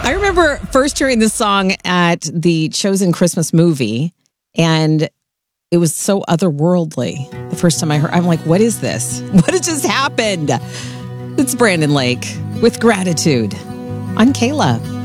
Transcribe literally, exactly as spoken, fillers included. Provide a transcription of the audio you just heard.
I remember first hearing this song at the Chosen Christmas movie, and it was so otherworldly. The first time I heard, I'm like, what is this? What has just happened? It's Brandon Lake with Gratitude on Kayla.